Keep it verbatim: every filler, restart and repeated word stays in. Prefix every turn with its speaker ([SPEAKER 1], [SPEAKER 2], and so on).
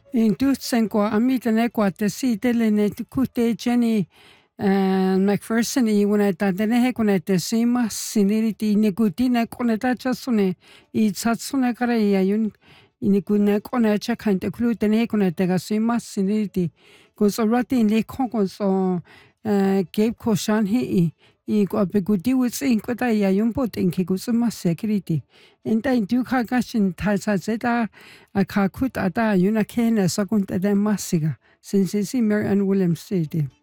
[SPEAKER 1] In tutsen qua amitane qua te si telene kute Jenny McPherson i una tadene he kuna te sima siniriti nikutina kuna tachasune I tsatsune kara I ayun inikuna kuna chakante klutene kuna te gasima siniriti kusorati in le kongo Cape Koshan hi I kwa pekuti witsi inkota I ayun pot inki kusuma security enta intu kakashin tasazeta akakut ata ayuna kena sakunta de masiga since Mary Ann Williams City.